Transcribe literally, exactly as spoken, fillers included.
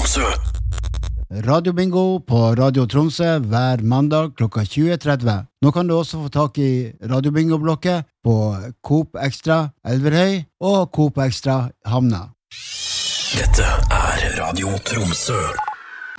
Tromsø. Radio Bingo på Radio Tromsø hver mandag klokka tjue tretti. Nå kan du også få tak i Radio Bingo-blokket på Coop Extra Elverhøy og Coop Extra Hamna. Dette er Radio Tromsø.